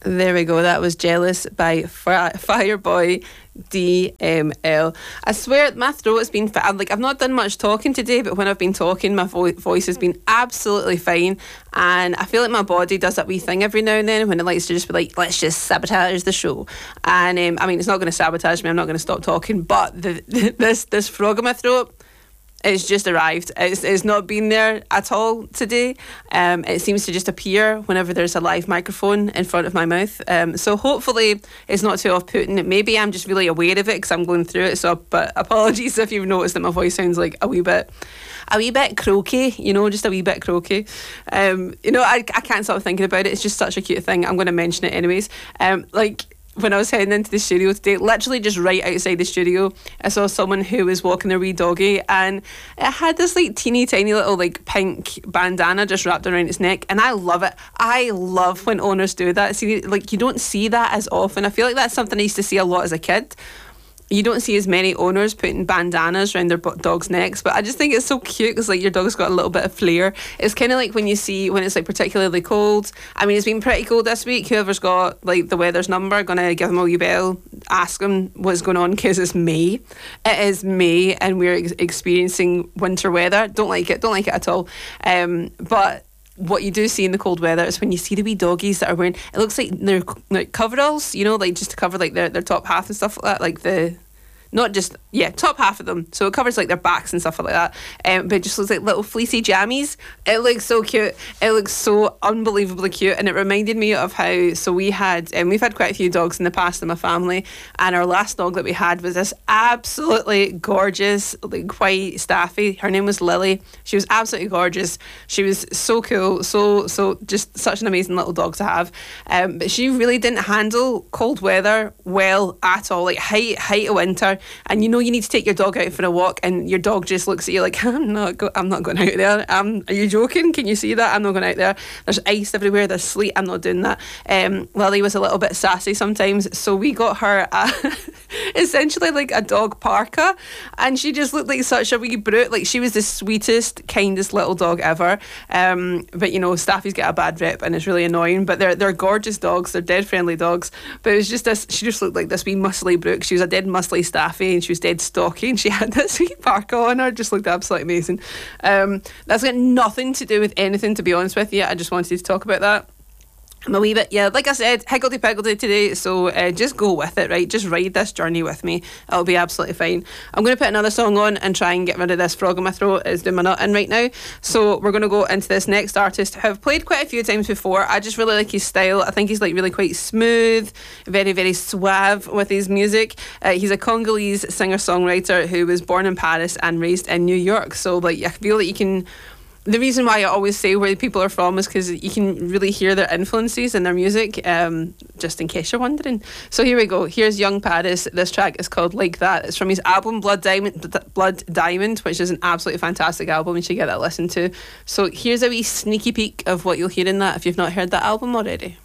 There we go. That was Jealous by Fireboy DML. I swear my throat has been I've not done much talking today, but when I've been talking, my voice has been absolutely fine, and I feel like my body does that wee thing every now and then when it likes to just be like, let's just sabotage the show. And I mean, it's not going to sabotage me. I'm not going to stop talking, but this frog in my throat, it's just arrived. It's not been there at all today. It seems to just appear whenever there's a live microphone in front of my mouth. So hopefully it's not too off-putting. Maybe I'm just really aware of it because I'm going through it. So, but apologies if you've noticed that my voice sounds like a wee bit croaky, just a wee bit croaky. I can't stop thinking about it. It's just such a cute thing. I'm going to mention it anyways. When I was heading into the studio today, literally just right outside the studio, I saw someone who was walking their wee doggy, and it had this like teeny tiny little like pink bandana just wrapped around its neck, and I love it. I love when owners do that. See, like, you don't see that as often. I feel like that's something I used to see a lot as a kid. You don't see as many owners putting bandanas around their dogs' necks, but I just think it's so cute because like your dog's got a little bit of flair. It's kind of like when it's like particularly cold. I mean, it's been pretty cold this week. Whoever's got like the weather's number, gonna give them a wee bell, ask them what's going on, because it's May. It is May and we're experiencing winter weather. Don't like it at all. But what you do see in the cold weather is when you see the wee doggies that are wearing, it looks like they're like coveralls, like just to cover like their top half and stuff like that, like top half of them, so it covers like their backs and stuff like that, but it just looks like little fleecy jammies. It looks so cute. It looks so unbelievably cute, and it reminded me of how we've had quite a few dogs in the past in my family, and our last dog that we had was this absolutely gorgeous like white staffy. Her name was Lily. She was absolutely gorgeous. She was so cool, so just such an amazing little dog to have, but she really didn't handle cold weather well at all, like height of winter. And you need to take your dog out for a walk, and your dog just looks at you like, I'm not going out there. Are you joking? Can you see that? I'm not going out there. There's ice everywhere. There's sleet. I'm not doing that. Lily was a little bit sassy sometimes, so we got her essentially like a dog parka, and she just looked like such a wee brute. Like, she was the sweetest, kindest little dog ever. But staffies get a bad rep, and it's really annoying. But they're gorgeous dogs. They're dead friendly dogs. But it was just this. She just looked like this wee muscly brute. She was a dead muscly staffy, and she was dead stocky, and she had this wee parka on her. Just looked absolutely amazing. That's got nothing to do with anything, to be honest with you. I just wanted to talk about that. I'm a wee bit, like I said, higgledy-piggledy today, so just go with it, right? Just ride this journey with me. It'll be absolutely fine. I'm going to put another song on and try and get rid of this frog in my throat. It's doing my nut in right now. So we're going to go into this next artist who I've played quite a few times before. I just really like his style. I think he's like really quite smooth, very, very suave with his music. He's a Congolese singer-songwriter who was born in Paris and raised in New York. So like, I feel that you can... The reason why I always say where people are from is because you can really hear their influences in their music, just in case you're wondering. So here we go. Here's Young Paris. This track is called Like That. It's from his album Blood Diamond, which is an absolutely fantastic album. You should get that listened to. So here's a wee sneaky peek of what you'll hear in that if you've not heard that album already.